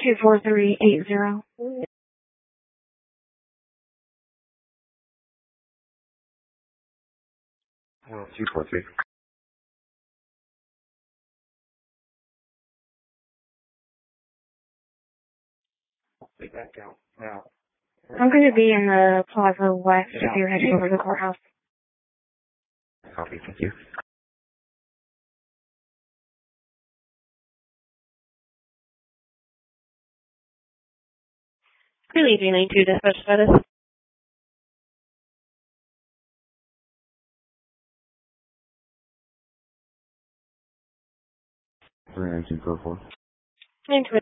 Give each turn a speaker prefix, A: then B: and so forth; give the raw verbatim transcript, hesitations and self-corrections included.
A: two four three eight zero.
B: Well, two four three. Take that down now.
A: I'm going to be in the Plaza West if you're heading over to the courthouse.
B: Copy, thank you.
A: Really, three nine two dispatch status.
B: three nine two four four.
A: nine two